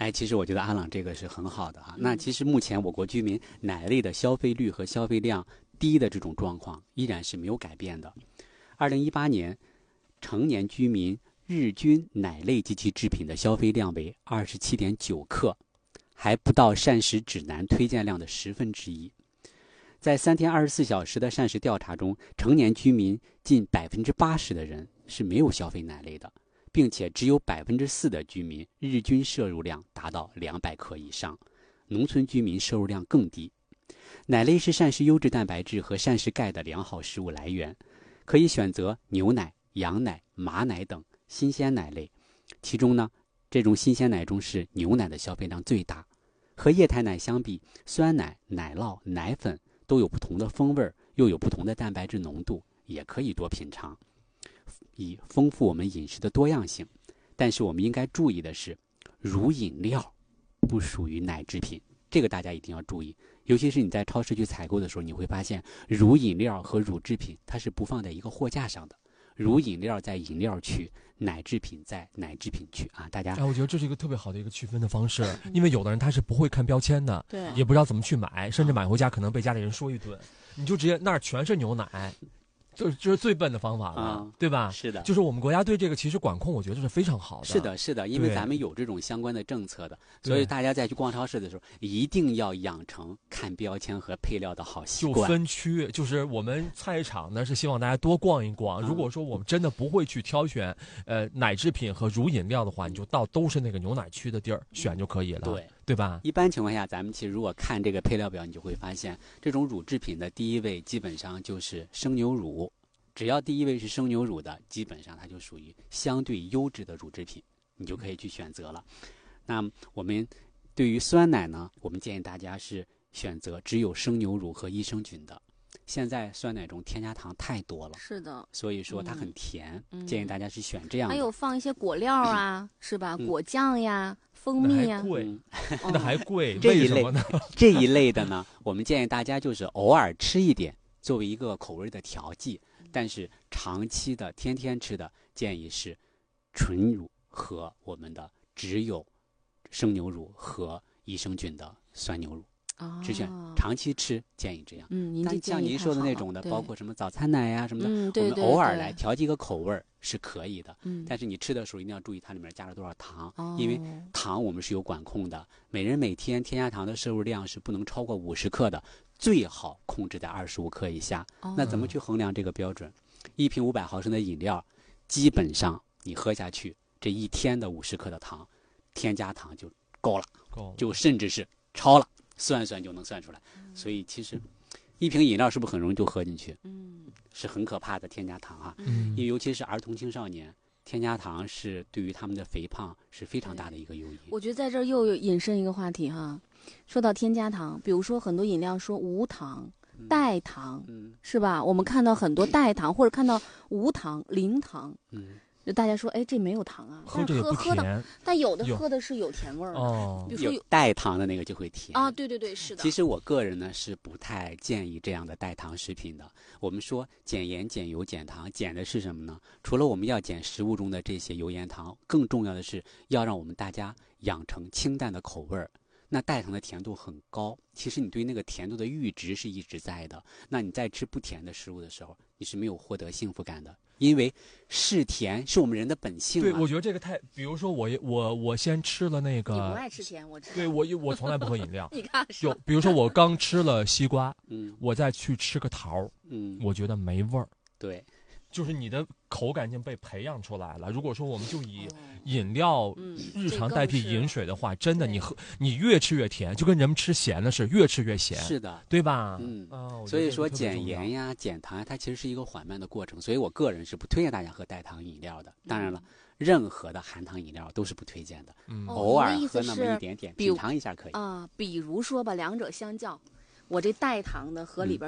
哎，其实我觉得阿朗这个是很好的哈。那其实目前我国居民奶类的消费率和消费量低的这种状况依然是没有改变的。2018年，成年居民日均奶类及其制品的消费量为27.9克，还不到膳食指南推荐量的1/10。在3天24小时的膳食调查中，成年居民近80%的人是没有消费奶类的，并且只有4%的居民日均摄入量达到200克以上，农村居民摄入量更低。奶类是膳食优质蛋白质和膳食钙的良好食物来源，可以选择牛奶、羊奶、马奶等新鲜奶类，其中呢，这种新鲜奶中是牛奶的消费量最大。和液态奶相比，酸奶、奶酪、奶粉都有不同的风味，又有不同的蛋白质浓度，也可以多品尝，以丰富我们饮食的多样性。但是我们应该注意的是，乳饮料不属于奶制品，这个大家一定要注意。尤其是你在超市去采购的时候，你会发现乳饮料和乳制品它是不放在一个货架上的，乳饮料在饮料区，奶制品在奶制品区啊。大家我觉得这是一个特别好的一个区分的方式，因为有的人他是不会看标签的， 对， 也不知道怎么去买，甚至买回家可能被家里人说一顿，你就直接那儿全是牛奶。这是最笨的方法了，对吧？ 是的， 就是我们国家对这个其实管控，我觉得是非常好的。 是的，是的，因为咱们有这种相关的政策的，所以大家在去逛超市的时候，一定要养成看标签和配料的好习惯。 就分区，就是我们菜市场呢是希望大家多逛一逛。如果说我们真的不会去挑选奶制品和乳饮料的话，你就到都是那个牛奶区的地儿选就可以了。对吧？ 一般情况下，咱们其实如果看这个配料表，你就会发现，这种乳制品的第一位基本上就是生牛乳。只要第一位是生牛乳的，基本上它就属于相对优质的乳制品，你就可以去选择了。那我们对于酸奶呢，我们建议大家是选择只有生牛乳和益生菌的。现在酸奶中添加糖太多了， 是的， 所以说它很甜，建议大家是选这样的。 还有放一些果料啊，是吧？果酱呀、蜂蜜呀， 那还贵， 这一类为什么呢？ 这一类的呢，我们建议大家就是偶尔吃一点，作为一个口味的调剂。但是长期的天天吃的建议是纯乳和我们的只有生牛乳和益生菌的酸牛乳，只选长期吃建议这样。但像您说的那种的，包括什么早餐奶呀什么的，我们偶尔来调剂个口味是可以的。但是你吃的时候一定要注意它里面加了多少糖，因为糖我们是有管控的，每人每天添加糖的摄入量是不能超过50克的。最好控制在25克以下。那怎么去衡量这个标准？一瓶500毫升的饮料，基本上你喝下去，这一天的50克的糖，添加糖就够了，就甚至是超了，算就能算出来。所以其实一瓶饮料是不是很容易就喝进去？是很可怕的添加糖啊。因为尤其是儿童青少年，添加糖是对于他们的肥胖是非常大的一个诱因。 我觉得在这儿又引申一个话题哈。说到添加糖，比如说很多饮料说无糖、代糖，是吧？我们看到很多代糖，或者看到无糖、零糖，就大家说，哎，这没有糖啊， 喝着也不甜。 但有的喝的是有甜味儿的，比如说有代糖的那个就会甜啊。对对对，是的。 其实我个人呢是不太建议这样的代糖食品的。我们说减盐、减油、减糖，减的是什么呢？除了我们要减食物中的这些油盐糖，更重要的是要让我们大家养成清淡的口味儿。那代糖的甜度很高，其实你对那个甜度的阈值是一直在的。那你在吃不甜的食物的时候，你是没有获得幸福感的，因为是甜是我们人的本性。 对，我觉得这个太，比如说我先吃了那个， 你不爱吃甜，我知道。 对，我从来不喝饮料。 你看， 就比如说我刚吃了西瓜，我再去吃个桃，我觉得没味儿。 对。 就是你的口感已经被培养出来了。如果说我们就以饮料日常代替饮水的话，真的你越吃越甜，就跟人们吃咸的是越吃越咸。 是的， 对吧？ 所以说减盐呀、减糖呀，它其实是一个缓慢的过程。所以我个人是不推荐大家喝代糖饮料的。当然了，任何的含糖饮料都是不推荐的。偶尔喝那么一点点，品尝一下可以啊。比如说吧，两者相较，我这代糖的和里边就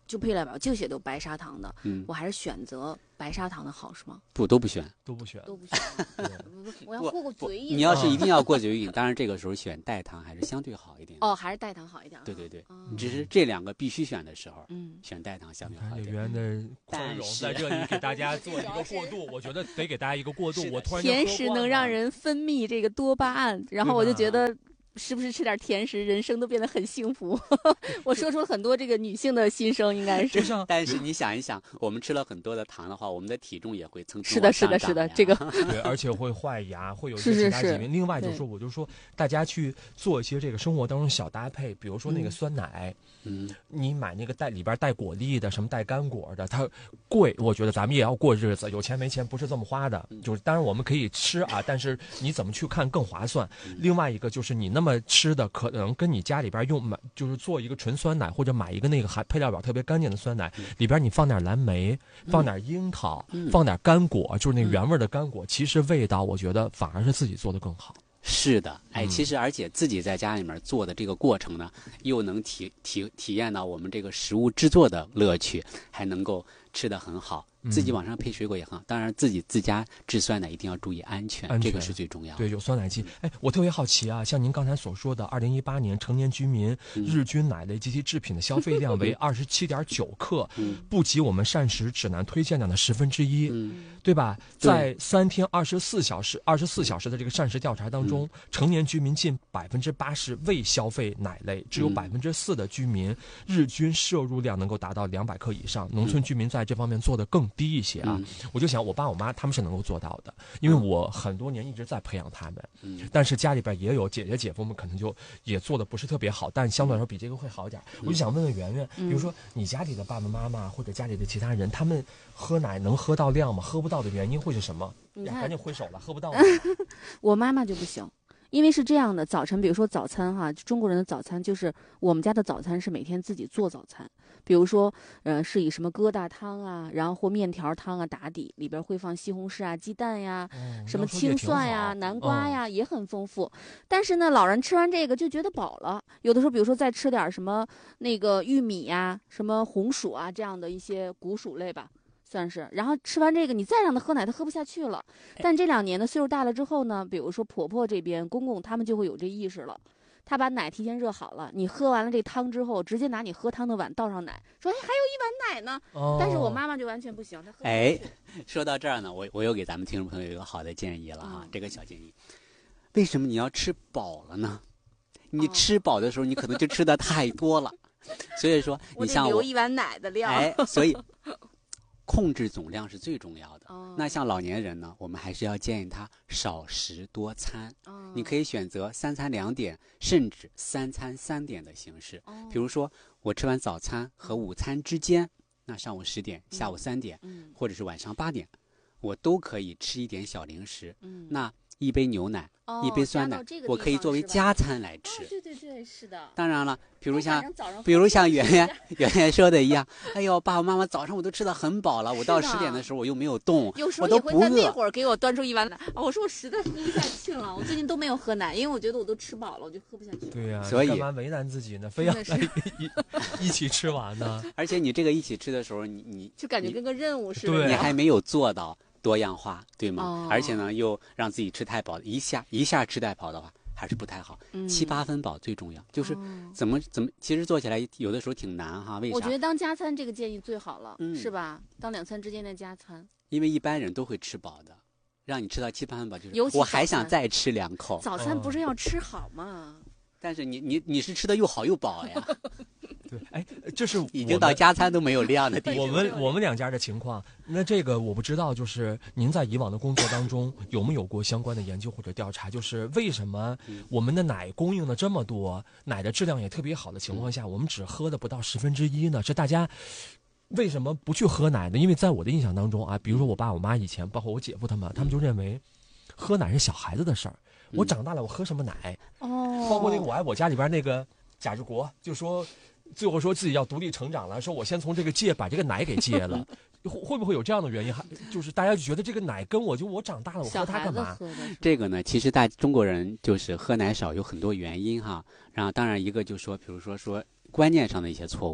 就配料表就写都白砂糖的，我还是选择白砂糖的好是吗？ 不，都不选， 都不选。 我要过嘴瘾。 你要是一定要过嘴瘾，当然这个时候选代糖还是相对好一点。 哦，还是代糖好一点。 对，只是这2个必须选的时候，选代糖相对好一点。 演员的宽容在这里给大家做一个过渡，我觉得得给大家一个过渡。我突然甜食能让人分泌这个多巴胺，然后我就觉得。是不是吃点甜食，人生都变得很幸福？我说出了很多这个女性的心声，应该是。 但是你想一想，我们吃了很多的糖的话，我们的体重也会蹭蹭是的，这个对，而且会坏牙，会有一些其他疾病。另外就是说，我就说大家去做一些这个生活当中小搭配，比如说那个酸奶，你买那个里边带果粒的，什么带干果的，它贵，我觉得咱们也要过日子，有钱没钱不是这么花的。就是当然我们可以吃啊，但是你怎么去看更划算？另外一个就是你那么吃的可能跟你家里边就是做一个纯酸奶，或者买一个那个配料表特别干净的酸奶，里边你放点蓝莓，放点樱桃，放点干果，就是那原味的干果，其实味道我觉得反而是自己做的更好。 是的，其实而且自己在家里面做的这个过程呢，又能体验到我们这个食物制作的乐趣，还能够吃得很好。自己往上配水果也很好，当然自家制酸奶一定要注意安全，这个是最重要的。 对，有酸奶机。我特别好奇啊，像您刚才所说的，2018年成年居民日均奶类及其制品的消费量为27.9克，不及我们膳食指南推荐量的1/10，对吧？在3天24小时的这个膳食调查当中，成年居民近80%未消费奶类，只有4%的居民日均摄入量能够达到200克以上。农村居民在这方面做的更低一些啊。我就想我爸我妈他们是能够做到的，因为我很多年一直在培养他们，但是家里边也有姐姐姐夫们可能就也做的不是特别好，但相对来说比这个会好一点。我就想问问圆圆，比如说你家里的爸爸妈妈或者家里的其他人，他们喝奶能喝到量吗？喝不到的原因会是什么？赶紧挥手了，喝不到吗？ 我妈妈就不行。因为是这样的，早晨比如说早餐哈，中国人的早餐就是我们家的早餐是每天自己做早餐，比如说是以什么疙瘩汤啊，然后或面条汤啊打底，里边会放西红柿啊、鸡蛋呀、什么青蒜呀、南瓜呀，也很丰富。但是呢，老人吃完这个就觉得饱了，有的时候比如说再吃点什么那个玉米呀、什么红薯啊这样的一些谷薯类吧。算是，然后吃完这个，你再让他喝奶，他喝不下去了。但这2年呢，岁数大了之后呢，比如说婆婆这边、公公他们就会有这意识了。他把奶提前热好了，你喝完了这汤之后，直接拿你喝汤的碗倒上奶，说还有1碗奶呢。但是我妈妈就完全不行，她喝不下去。 说到这儿呢，我又给咱们听众朋友一个好的建议了哈，这个小建议。为什么你要吃饱了呢？你吃饱的时候，你可能就吃的太多了。所以说，你像留1碗奶的量。 所以。控制总量是最重要的。那像老年人呢，我们还是要建议他少食多餐。你可以选择3餐2点，甚至3餐3点的形式。比如说，我吃完早餐和午餐之间，那上午10点、下午3点，或者是晚上8点，我都可以吃一点小零食。那1杯牛奶，1杯酸奶，我可以作为加餐来吃。 对，是的。 当然了，比如像圆圆说的一样，哎呦，爸爸妈妈早上我都吃得很饱了，我到10点的时候我又没有动，我都不饿。 有时候你会在那会儿给我端出1碗奶，我说我实在喝不下去了，我最近都没有喝奶，因为我觉得我都吃饱了，我就喝不下去。 对呀， 所以干嘛为难自己呢？非要一起吃完呢？ 而且你这个一起吃的时候，你就感觉跟个任务似的， 你还没有做到多样化，对吗？而且呢，又让自己吃太饱，一下吃太饱的话，还是不太好。7、8分饱最重要，就是怎么，其实做起来有的时候挺难哈。为啥？ 我觉得当加餐这个建议最好了，是吧？当2餐之间的加餐， 因为一般人都会吃饱的，让你吃到7、8分饱，就是我还想再吃2口。 早餐不是要吃好吗？ 但是你是吃的又好又饱呀。 对，这是已经到加餐都没有量的地步。 我们2家的情况，那这个我不知道，就是您在以往的工作当中有没有过相关的研究或者调查？就是为什么我们的奶供应的这么多，奶的质量也特别好的情况下，我们只喝的不到1/10呢？是大家为什么不去喝奶呢？因为在我的印象当中啊，比如说我爸我妈以前，包括我姐夫他们就认为喝奶是小孩子的事儿。我长大了，我喝什么奶？包括那个我爱我家里边那个贾志国就说。最后说自己要独立成长了，说我先从这个把这个奶给戒了，会不会有这样的原因？就是大家就觉得这个奶跟我长大了，我喝它干嘛？ 这个呢，其实中国人就是喝奶少有很多原因哈。然后当然一个就说，比如说观念上的一些错误，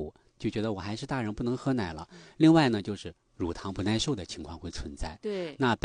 就觉得我还是大人不能喝奶了。另外呢，就是乳糖不耐受的情况会存在。 对， 那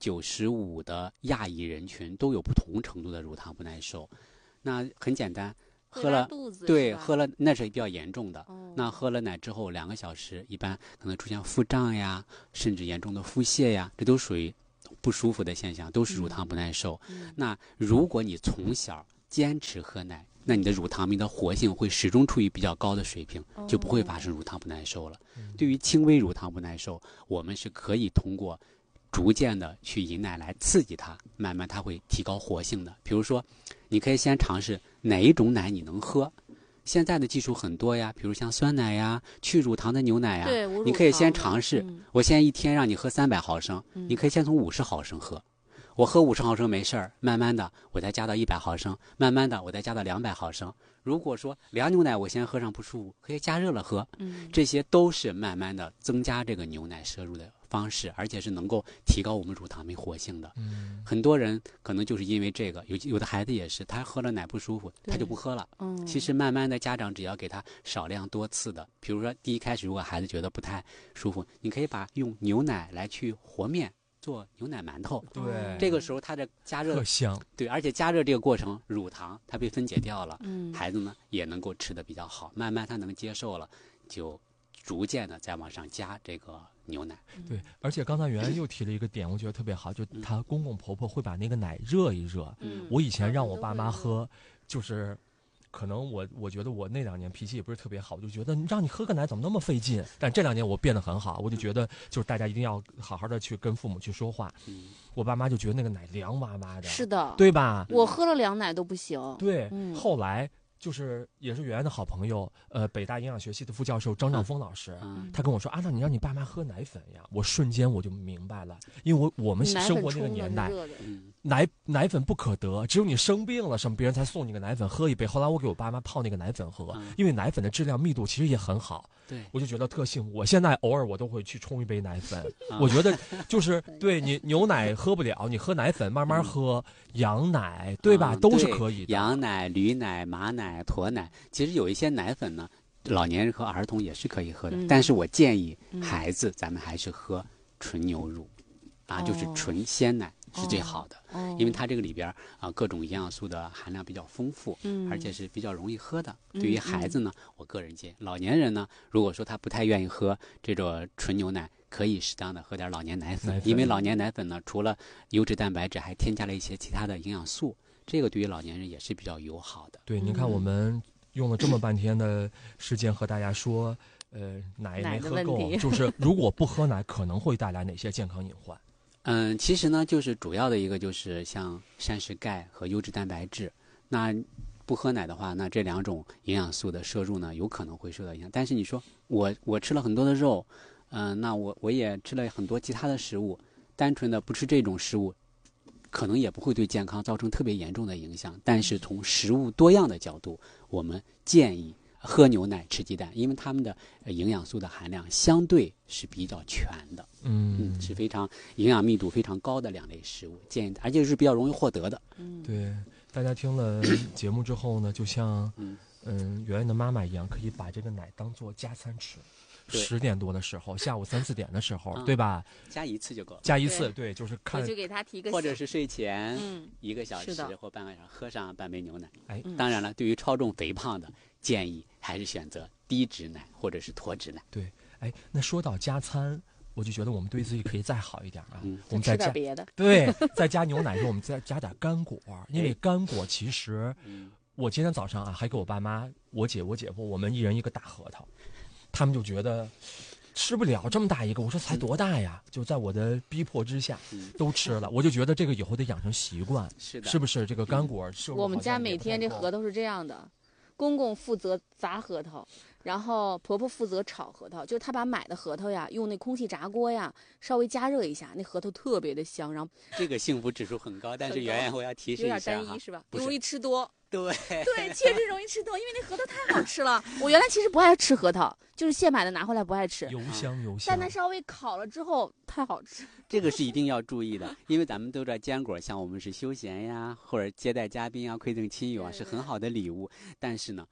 95%的亚裔人群都有不同程度的乳糖不耐受。那很简单，喝了对喝了那是比较严重的。那喝了奶之后2个小时，一般可能出现腹胀呀，甚至严重的腹泻呀，这都属于不舒服的现象，都是乳糖不耐受。那如果你从小坚持喝奶，那你的乳糖酶的活性会始终处于比较高的水平，就不会发生乳糖不耐受了。对于轻微乳糖不耐受，我们是可以通过逐渐的去饮奶来刺激它，慢慢它会提高活性的。比如说，你可以先尝试哪一种奶你能喝。现在的技术很多呀，比如像酸奶呀、去乳糖的牛奶呀，你可以先尝试。我现在一天让你喝300毫升，你可以先从50毫升喝。我喝50毫升没事儿，慢慢的我再加到100毫升，慢慢的我再加到200毫升。如果说凉牛奶我先喝上不舒服，可以加热了喝。这些都是慢慢的增加这个牛奶摄入的方式，而且是能够提高我们乳糖酶活性的。很多人可能就是因为这个，有的孩子也是，他喝了奶不舒服，他就不喝了。其实慢慢的家长只要给他少量多次的，比如说第一开始如果孩子觉得不太舒服，你可以用牛奶来去和面。做牛奶馒头， 对， 这个时候它的加热特香， 对，而且加热这个过程，乳糖它被分解掉了，孩子呢也能够吃得比较好，慢慢他能接受了，就逐渐的再往上加这个牛奶。 对，而且刚才袁又提了一个点，我觉得特别好，就他公公婆婆会把那个奶热一热。我以前让我爸妈喝，就是可能我觉得我那2年脾气也不是特别好，我就觉得让你喝个奶怎么那么费劲。但这2年我变得很好，我就觉得就是大家一定要好好的去跟父母去说话。我爸妈就觉得那个奶凉哇哇的， 是的， 对吧？ 我喝了凉奶都不行。 对，后来就是也是圆圆的好朋友，北大营养学系的副教授张兆峰老师，他跟我说：“那你让你爸妈喝奶粉呀。”我瞬间我就明白了，因为我们生活那个年代，奶粉不可得，只有你生病了什么，别人才送你个奶粉喝一杯。后来我给我爸妈泡那个奶粉喝，因为奶粉的质量密度其实也很好。 对， 我就觉得特幸福。我现在偶尔我都会去冲一杯奶粉，我觉得就是对你牛奶喝不了，你喝奶粉慢慢喝，羊奶对吧，都是可以的。 羊奶、驴奶、马奶、驼奶，其实有一些奶粉呢，老年人和儿童也是可以喝的。但是我建议孩子咱们还是喝纯牛乳，就是纯鲜奶。是最好的，因为它这个里边各种营养素的含量比较丰富，而且是比较容易喝的。对于孩子呢，我个人建议，老年人呢，如果说他不太愿意喝这种纯牛奶，可以适当的喝点老年奶粉，因为老年奶粉呢，除了优质蛋白质，还添加了一些其他的营养素，这个对于老年人也是比较友好的。 对，您看我们用了这么半天的时间和大家说，奶没喝够，就是如果不喝奶，可能会带来哪些健康隐患？ 其实呢，就是主要的一个就是像膳食钙和优质蛋白质。那不喝奶的话，那这2种营养素的摄入呢，有可能会受到影响。但是你说我吃了很多的肉，那我也吃了很多其他的食物，单纯的不吃这种食物，可能也不会对健康造成特别严重的影响。但是从食物多样的角度，我们建议喝牛奶、吃鸡蛋，因为它们的营养素的含量相对是比较全的，是非常营养密度非常高的2类食物，建议而且是比较容易获得的。 对，大家听了节目之后呢，就像圆圆的妈妈一样，可以把这个奶当做加餐吃。10点多的时候，下午3、4点的时候，对吧？ 加1次就够了。 加1次，对，就是看。 我就给他提个， 或者是睡前1个小时或半个小时喝上半杯牛奶。当然了，对于超重肥胖的，建议还是选择低脂奶或者是脱脂奶。 对，那说到加餐，我就觉得我们对自己可以再好一点啊。我们再加点别的。 对，再加牛奶的时候，我们再加点干果，因为干果其实，我今天早上还给我爸妈、我姐、我姐夫，我们一人一个大核桃。他们就觉得吃不了这么大一个，我说才多大呀？就在我的逼迫之下，都吃了。我就觉得这个以后得养成习惯，是不是？这个干果是我们家每天这核桃是这样的，公公负责砸核桃，然后婆婆负责炒核桃。就是他把买的核桃呀，用那空气炸锅呀稍微加热一下，那核桃特别的香。然后这个幸福指数很高，但是圆圆我要提示一下， 有点单一是吧？容易吃多。 对， 确实容易吃多，因为那核桃太好吃了。我原来其实不爱吃核桃，就是现买的拿回来不爱吃， 油香。 但它稍微烤了之后太好吃。 这个是一定要注意的，因为咱们都知道坚果，像我们是休闲呀，或者接待嘉宾啊、馈赠亲友啊，是很好的礼物。但是呢，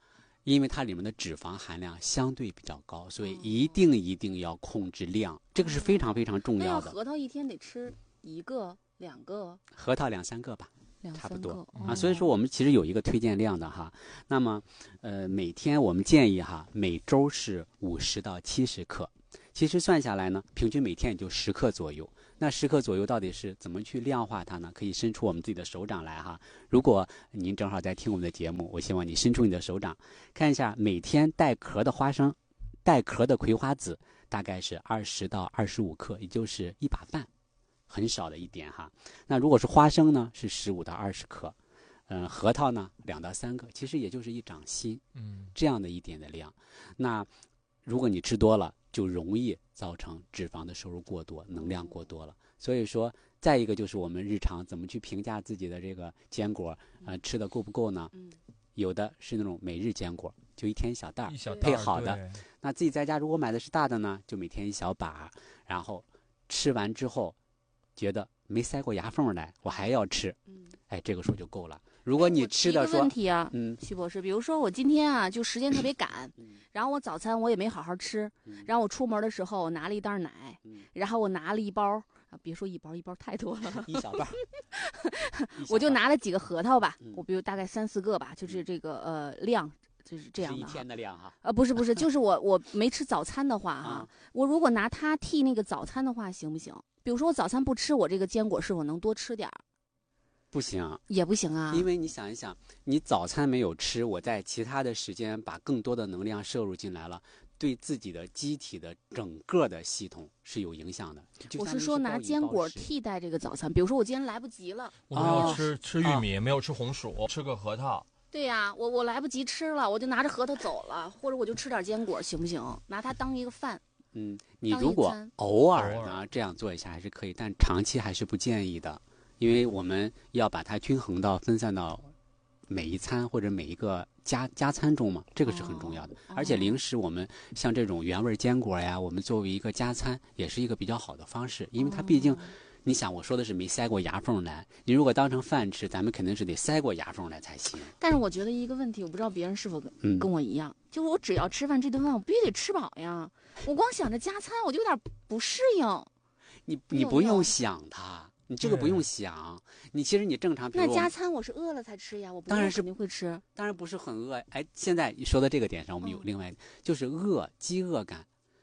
因为它里面的脂肪含量相对比较高，所以一定要控制量，这个是非常非常重要的。 那核桃一天得吃1个、2个？ 核桃2、3个吧。差不多啊， 所以说我们其实有一个推荐量的哈。那么，每天我们建议哈，每周是50到70克。其实算下来呢，平均每天也就10克左右。那10克左右到底是怎么去量化它呢？可以伸出我们自己的手掌来哈。如果您正好在听我们的节目，我希望你伸出你的手掌，看一下每天带壳的花生、带壳的葵花籽，大概是20到25克，也就是1把饭。很少的一点哈。那如果是花生呢，是15到20克，核桃呢2到3个，其实也就是1掌心，这样的一点的量。那如果你吃多了，就容易造成脂肪的摄入过多，能量过多了。所以说，再一个就是我们日常怎么去评价自己的这个坚果，吃的够不够呢？有的是那种每日坚果，就1天1小袋配好的。那自己在家如果买的是大的呢，就每天1小把，然后吃完之后。觉得没塞过牙缝来，我还要吃，这个时候就够了。如果你吃的说， 一个问题啊，徐博士，比如说我今天啊，就时间特别赶，然后我早餐我也没好好吃，然后我出门的时候我拿了一袋奶，然后我拿了一包，别说一包太多了 ，1小袋， 我就拿了几个核桃吧，我比如大概3、4个吧，就是这个量。就是这样的， 是1天的量哈。 不是，就是我没吃早餐的话哈，我如果拿它替那个早餐的话，行不行？比如说我早餐不吃，我这个坚果是否能多吃点儿？ 不行， 也不行啊。 因为你想一想，你早餐没有吃，我在其他的时间把更多的能量摄入进来了，对自己的机体的整个的系统是有影响的。 我是说拿坚果替代这个早餐，比如说我今天来不及了， 我没有吃玉米，没有吃红薯，吃个核桃。 对呀，我来不及吃了，我就拿着核桃走了，或者我就吃点坚果，行不行？拿它当一个饭。 你如果偶尔呢这样做一下还是可以，但长期还是不建议的，因为我们要把它均衡到分散到每一餐或者每一个加餐中嘛，这个是很重要的。而且零食我们像这种原味坚果呀，我们作为一个加餐也是一个比较好的方式，因为它毕竟。你想，我说的是没塞过牙缝来，你如果当成饭吃，咱们肯定是得塞过牙缝来才行。 但是我觉得一个问题，我不知道别人是否跟我一样，就是我只要吃饭这顿饭，我必须得吃饱呀。我光想着加餐，我就有点不适应。 你不用想它，你这个不用想。你其实你正常，比如那加餐我是饿了才吃呀，我不是肯定会吃。 当然不是很饿。现在说到这个点上，我们有另外就是饥饿感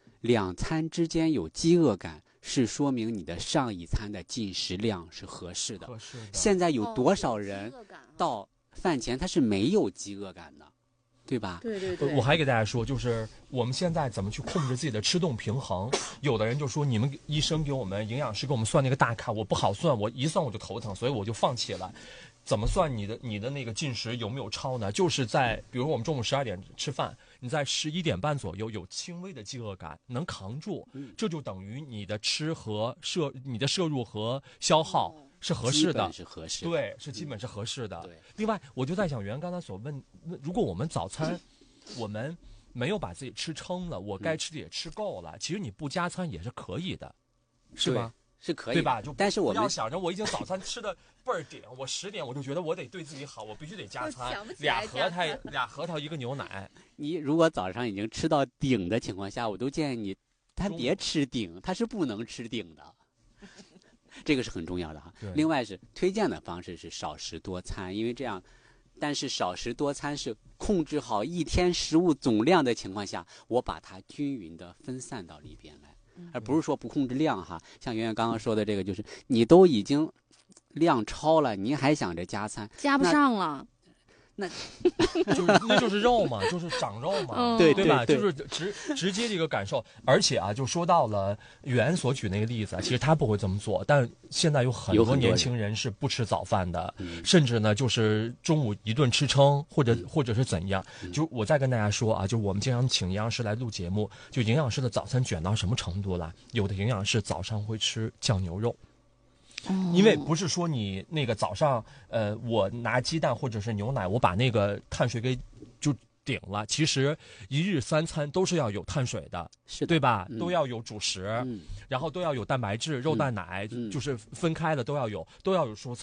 ，2餐之间有饥饿感。是说明你的上一餐的进食量是合适的。现在有多少人到饭前他是没有饥饿感的，对吧？ 对。 我还给大家说，就是我们现在怎么去控制自己的吃动平衡？有的人就说，你们医生给我们营养师给我们算那个大卡，我不好算，我一算我就头疼，所以我就放弃了。怎么算你的那个进食有没有超呢？就是在比如我们中午12点吃饭，你在11点半左右有轻微的饥饿感，能扛住，这就等于你的你的摄入和消耗是合适的， 是合适的， 对，是基本是合适的。另外，我就在想，袁刚才所问，如果我们早餐我们没有把自己吃撑了，我该吃的也吃够了，其实你不加餐也是可以的，是吧？ 是可以， 对吧？ 但是我们要想着我已经早餐吃的倍儿顶，我10点我就觉得我得对自己好，我必须得加餐，2核桃1个牛奶。 你如果早上已经吃到顶的情况下，我都建议你，他别吃顶，他是不能吃顶的。这个是很重要的哈。另外是推荐的方式是少食多餐，因为这样，但是少食多餐是控制好一天食物总量的情况下，我把它均匀的分散到里边来。而不是说不控制量哈，像圆圆刚刚说的这个，就是你都已经量超了，你还想着加餐， 加不上了， 那就是肉嘛，就是长肉嘛， 对吧？就是直接这个感受。而且啊，就说到了袁所举那个例子，其实他不会这么做，但现在有很多年轻人是不吃早饭的，甚至呢就是中午一顿吃撑，或者是怎样。就我再跟大家说啊，就我们经常请营养师来录节目，就营养师的早餐卷到什么程度了？有的营养师早上会吃酱牛肉。因为不是说你那个早上，我拿鸡蛋或者是牛奶，我把那个碳水给就顶了。其实一日3餐都是要有碳水的，对吧？都要有主食，然后都要有蛋白质、肉蛋奶，就是分开的都要有蔬菜。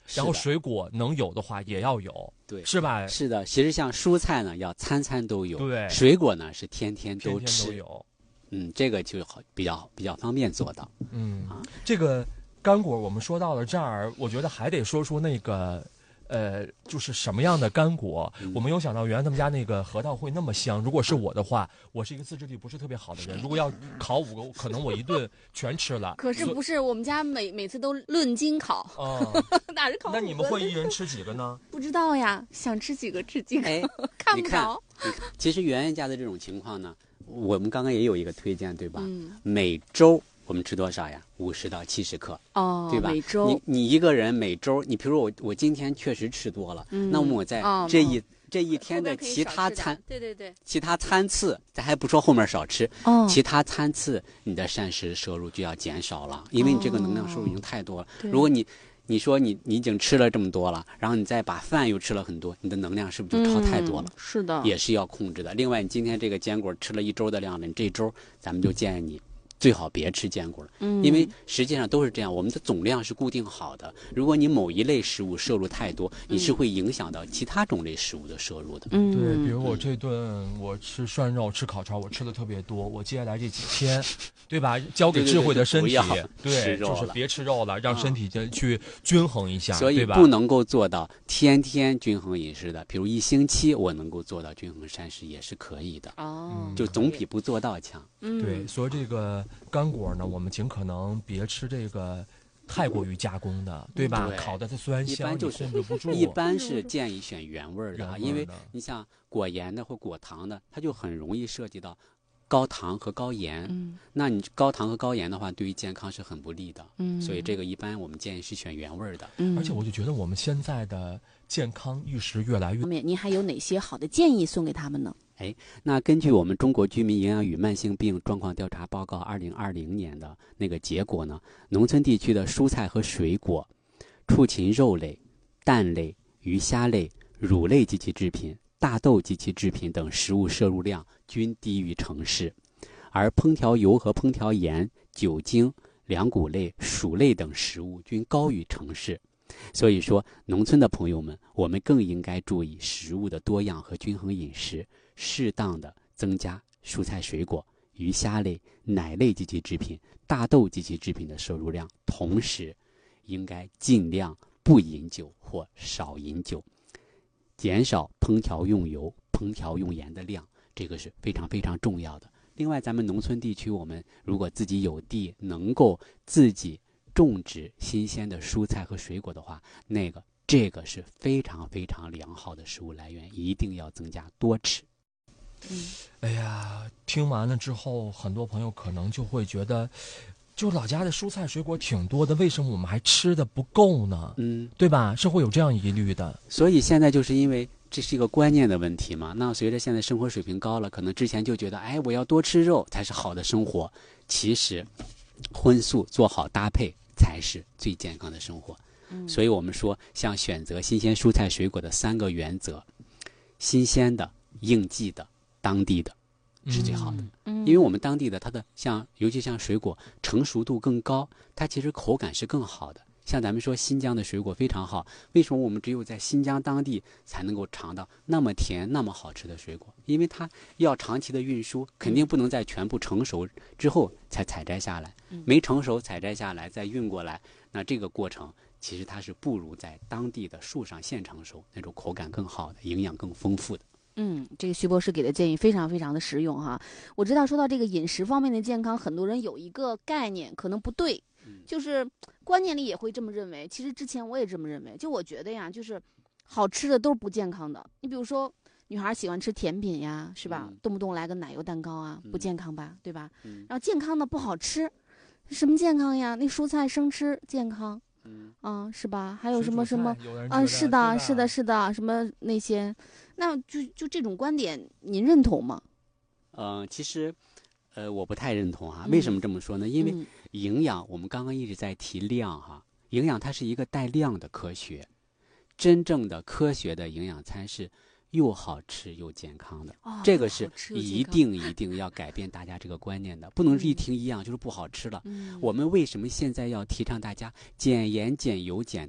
然后水果能有的话也要有， 对， 是吧？ 是的，其实像蔬菜呢，要餐餐都有， 对， 水果呢是天天都天吃， 天都有。 这个就好，比较方便做到。 这个干果我们说到了这儿，我觉得还得说出那个。就是什么样的干果，我没有想到原来他们家那个核桃会那么香。如果是我的话，我是一个自制力不是特别好的人，如果要烤5个，可能我一顿全吃了。 可是不是，我们家每次都论斤烤，哪是烤5个？ 那你们会一人吃几个呢？ 不知道呀，想吃几个吃几个，看不着。 其实圆圆家的这种情况呢，我们刚刚也有一个推荐，对吧？每周我们吃多少呀？50到70克，对吧？ 每周你一个人每周，你比如说我今天确实吃多了，那么我在这一天的其他餐， 对， 其他餐次，咱还不说后面少吃，其他餐次你的膳食摄入就要减少了，因为你这个能量摄入已经太多了。如果你说你已经吃了这么多了，然后你再把饭又吃了很多，你的能量是不是就超太多了？ 是的， 也是要控制的。另外，你今天这个坚果吃了1周的量了，你这周咱们就建议你最好别吃坚果了，因为实际上都是这样，我们的总量是固定好的。如果你某一类食物摄入太多，你是会影响到其他种类食物的摄入的。 对，比如我这顿我吃涮肉、吃烤肠，我吃的特别多。我接下来这几天，对吧？交给智慧的身体，对，就是别吃肉了，让身体去均衡一下， 所以不能够做到天天均衡饮食的。比如1星期我能够做到均衡膳食也是可以的。就总比不做到强。 对，所以这个干果呢，我们尽可能别吃这个太过于加工的，对吧？烤的它虽然香，你控制不住。 一般是建议选原味的，因为你像果盐的或果糖的，它就很容易涉及到高糖和高盐。那你高糖和高盐的话，对于健康是很不利的。所以这个一般我们建议是选原味的。 而且我就觉得我们现在的健康意识越来越…… 您还有哪些好的建议送给他们呢？ 那根据我们中国居民营养与慢性病状况调查报告2020年的那个结果呢，农村地区的蔬菜和水果、畜禽肉类、蛋类、鱼虾类、乳类及其制品、大豆及其制品等食物摄入量均低于城市，而烹调油和烹调盐、酒精、粮谷类、薯类等食物均高于城市。所以说，农村的朋友们，我们更应该注意食物的多样和均衡饮食，适当的增加蔬菜水果、鱼虾类、奶类及其制品、大豆及其制品的摄入量，同时应该尽量不饮酒或少饮酒，减少烹调用油、烹调用盐的量，这个是非常非常重要的。另外，咱们农村地区，我们如果自己有地，能够自己种植新鲜的蔬菜和水果的话，这个是非常非常良好的食物来源，一定要增加多吃。 哎呀，听完了之后，很多朋友可能就会觉得，就老家的蔬菜水果挺多的，为什么我们还吃的不够呢？对吧？是会有这样疑虑的。 所以现在就是因为这是一个观念的问题嘛。那随着现在生活水平高了，可能之前就觉得，我要多吃肉才是好的生活。其实，荤素做好搭配才是最健康的生活。所以我们说，像选择新鲜蔬菜水果的3个原则：新鲜的、应季的、当地的是最好的。因为我们当地的它的尤其像水果成熟度更高，它其实口感是更好的。像咱们说新疆的水果非常好，为什么我们只有在新疆当地才能够尝到那么甜那么好吃的水果？因为它要长期的运输，肯定不能在全部成熟之后才采摘下来，没成熟采摘下来再运过来，那这个过程其实它是不如在当地的树上现成熟那种口感更好的，营养更丰富的。 这个徐博士给的建议非常非常的实用哈。我知道说到这个饮食方面的健康，很多人有一个概念可能不对，就是观念里也会这么认为。其实之前我也这么认为，就我觉得呀，就是好吃的都是不健康的。你比如说女孩喜欢吃甜品呀，是吧？动不动来个奶油蛋糕啊，不健康吧，对吧？然后健康的不好吃，什么健康呀？那蔬菜生吃健康。是吧？还有什么什么是的，是的，是的，什么那些，那就这种观点，您认同吗？ 其实，我不太认同哈。为什么这么说呢？因为营养，我们刚刚一直在提量哈，营养它是一个带量的科学，真正的科学的营养餐是又好吃又健康的，这个是一定要改变大家这个观念的，不能一听一样就是不好吃了。我们为什么现在要提倡大家减盐、减油、减糖？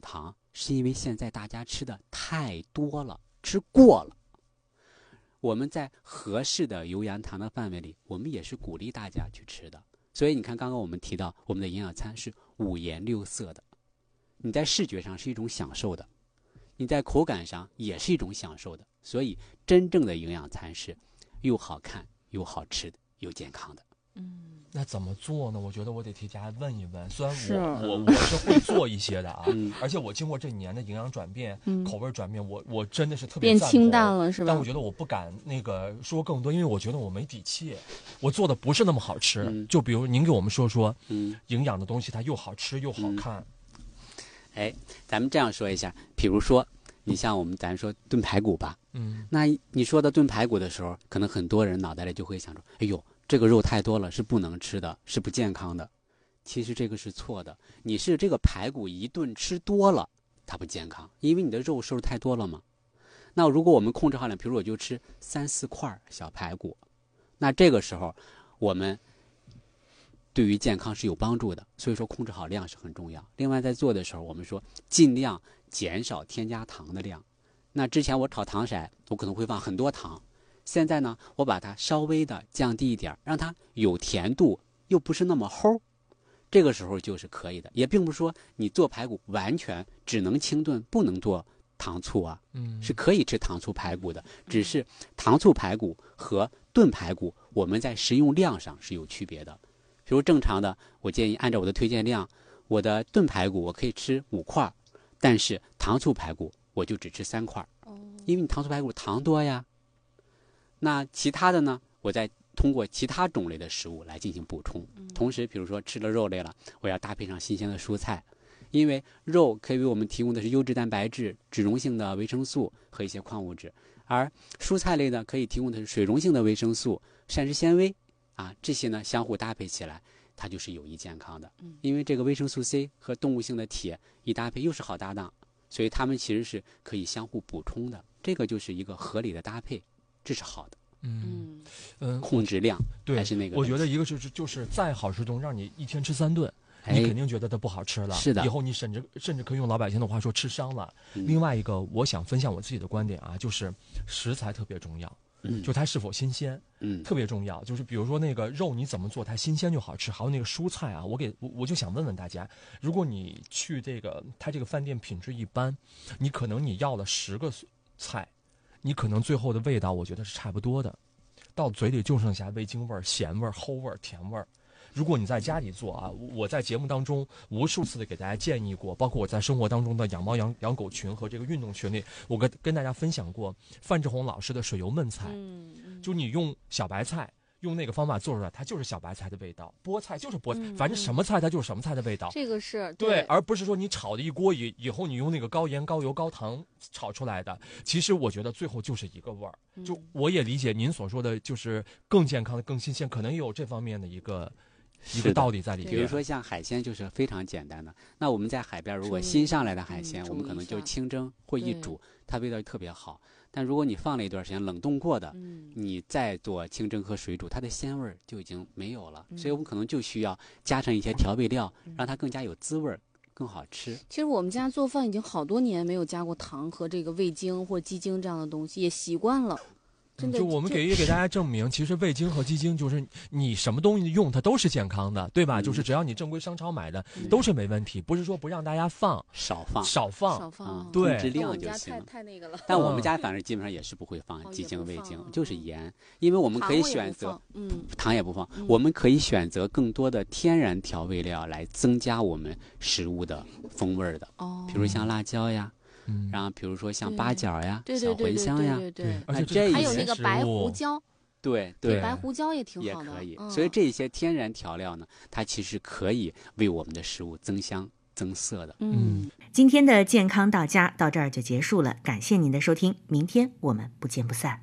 是因为现在大家吃的太多了，吃过了。我们在合适的油盐糖的范围里，我们也是鼓励大家去吃的。所以你看，刚刚我们提到我们的营养餐是五颜六色的，你在视觉上是一种享受的，你在口感上也是一种享受的。所以真正的营养餐是又好看又好吃的又健康的。 那怎么做呢？我觉得我得替大家问一问。虽然我是会做一些的啊，而且我经过这几年的营养转变、口味转变，我真的是特别变清淡了，是吧？ 但我觉得我不敢那个说更多，因为我觉得我没底气，我做的不是那么好吃。就比如您给我们说说，营养的东西它又好吃又好看。 咱们这样说一下，比如说你像咱说炖排骨吧，那你说到炖排骨的时候，可能很多人脑袋里就会想说，哎呦，这个肉太多了，是不能吃的，是不健康的。其实这个是错的，你是这个排骨一顿吃多了，它不健康，因为你的肉摄入太多了嘛。那如果我们控制好量，比如我就吃3、4块小排骨，那这个时候我们对于健康是有帮助的。所以说控制好量是很重要。另外在做的时候，我们说尽量减少添加糖的量。那之前我炒糖色，我可能会放很多糖，现在呢，我把它稍微的降低一点，让它有甜度，又不是那么齁，这个时候就是可以的。也并不是说你做排骨完全只能清炖，不能做糖醋啊，是可以吃糖醋排骨的，只是糖醋排骨和炖排骨，我们在食用量上是有区别的。比如正常的，我建议按照我的推荐量，我的炖排骨我可以吃5块，但是糖醋排骨我就只吃3块，因为你糖醋排骨糖多呀。那其他的呢，我再通过其他种类的食物来进行补充。同时比如说吃了肉类了，我要搭配上新鲜的蔬菜，因为肉可以为我们提供的是优质蛋白质、脂溶性的维生素和一些矿物质，而蔬菜类呢可以提供的是水溶性的维生素、膳食纤维啊，这些呢相互搭配起来，它就是有益健康的。因为这个维生素 C 和动物性的铁一搭配又是好搭档，所以它们其实是可以相互补充的。这个就是一个合理的搭配，这是好的。控制量还是那个。 我觉得一个就是再好吃东，让你一天吃3顿，你肯定觉得它不好吃了。 是的， 以后你甚至可以用老百姓的话说吃伤了。另外一个，我想分享我自己的观点啊，就是食材特别重要。就它是否新鲜，特别重要。就是比如说那个肉你怎么做它新鲜就好吃，还有那个蔬菜啊，我就想问问大家，如果你去它这个饭店品质一般，你可能你要了10个菜，你可能最后的味道我觉得是差不多的，到嘴里就剩下味精味儿、咸味儿、齁味儿、甜味儿。如果你在家里做啊，我在节目当中无数次的给大家建议过，包括我在生活当中的养猫养狗群和这个运动群里，我跟大家分享过范志红老师的水油焖菜。就你用小白菜，用那个方法做出来，它就是小白菜的味道；菠菜就是菠菜，反正什么菜它就是什么菜的味道。 这个是对，而不是说你炒的一锅以后你用那个高盐、高油、高糖炒出来的。其实我觉得最后就是一个味儿。就我也理解您所说的，就是更健康的、更新鲜，可能也有这方面的一个道理在里面。 比如说像海鲜就是非常简单的，那我们在海边如果新上来的海鲜，我们可能就清蒸或一煮，它味道特别好。但如果你放了一段时间冷冻过的，你再做清蒸和水煮，它的鲜味就已经没有了。所以我们可能就需要加上一些调味料，让它更加有滋味，更好吃。 其实我们家做饭已经好多年没有加过糖和这个味精或鸡精这样的东西，也习惯了。 就我们给大家证明，其实味精和鸡精就是你什么东西用它都是健康的，对吧？就是只要你正规商超买的都是没问题，不是说不让大家放， 少放，对， 控制量就行。 太那个了。 但我们家反正基本上也是不会放鸡精、味精，就是盐，因为我们可以选择糖也不放，我们可以选择更多的天然调味料来增加我们食物的风味的。比如像辣椒呀。然后比如说像八角呀、小茴香呀， 而且还有那个白胡椒， 对， 白胡椒也挺好的， 也可以。所以这些天然调料呢，它其实可以为我们的食物增香增色的。 今天的健康到家到这儿就结束了，感谢您的收听，明天我们不见不散。